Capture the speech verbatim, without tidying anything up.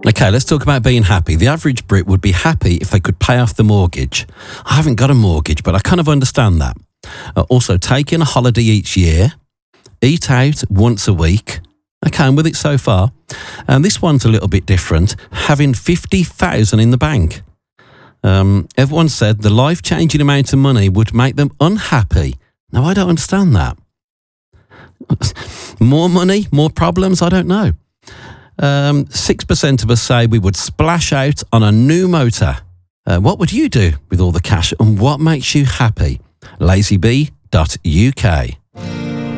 Okay, let's talk about being happy. The average Brit would be happy if they could pay off the mortgage. I haven't got a mortgage, but I kind of understand that. Uh, also, taking a holiday each year, eat out once a week. Okay, I'm with it so far. And this one's a little bit different. Having fifty thousand in the bank. Um, everyone said the life-changing amount of money would make them unhappy. Now, I don't understand that. More money, more problems? I don't know. Um, six percent of us say we would splash out on a new motor. Uh, what would you do with all the cash and what makes you happy? lazy bee dot U K